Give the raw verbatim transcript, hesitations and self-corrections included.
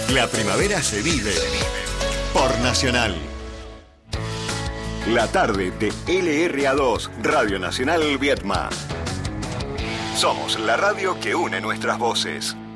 La primavera se vive por Nacional. La tarde de L R A dos, Radio Nacional Viedma. Somos la radio que une nuestras voces.